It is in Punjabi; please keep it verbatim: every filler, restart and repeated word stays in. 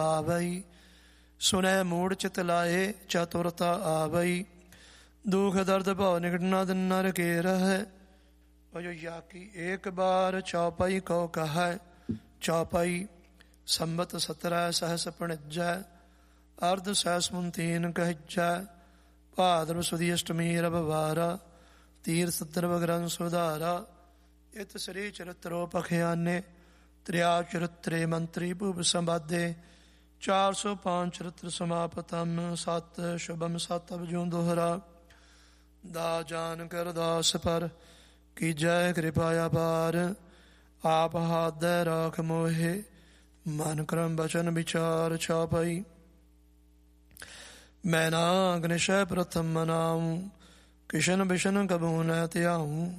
ਆਵਈ। ਸੁਨੈ ਮੂੜ ਚਿਤ ਲਾਏ ਚਤੁਰਤਾ ਆਵਈ। ਦੁਖ ਦਰਦ ਭਉ ਨਿਕਟ ਨਦ ਨਰ ਕੇ ਰਹਿ। ਭਜੋ ਜਾ ਕੀ ਏਕ ਬਾਰ ਚੌਪਈ ਕਉ ਕਹੈ। ਚੌਪਈ ਸੰਬਤ ਸਤਰੈ ਸਹਸ ਪਣਜੈ। ਅਰਧ ਸਹਿਸ ਮੁੰਤੀਨ ਕਹਿਜੈ। ਭਾਦਰਵ ਸੁਦੀ ਅਸ਼ਟਮੀ ਰਬਵਾਰਾ। ਤੀਰਥ ਦਰਵ ਗ੍ਰੰਥ ਸੁਧਾਰਾ। ਇਤ ਸ੍ਰੀ ਚਰਿਤ੍ਰੋ ਪਖਿਆਨੇ। ਤ੍ਰਿਆ ਚਰਿਤ੍ਰੇ ਮੰਤਰੀ ਭੂਪ ਸੰਵਾਦੇ। ਚਾਰ ਸੌ ਪੰਜ ਚਰਿਤ੍ਰ ਸਮਾਪਤਮ। ਸਤ ਸ਼ੁਭਮ ਸਤ ਅਬਜੋਂ ਦੋਹਰਾ। ਦਾ ਜਾਨ ਕਰ ਦਾਸ ਪਰ ਕੀਜੈ ਕਿਰਪਾ ਅਪਾਰ। ਆਪ ਹਾਥੈ ਰਾਖ ਮੋਹਿ ਮਨ ਕਰਮ ਬਚਨ ਵਿਚਾਰ। ਛਾਪਈ ਮੈਂ ਨਾਗ ਨਿਸ਼ੈ ਪ੍ਰਥਮ ਮਨਾਉ। ਕਿਸ਼ਨ ਬਿਸ਼ਨ ਕਬੂ ਨ ਧਿਆਉ।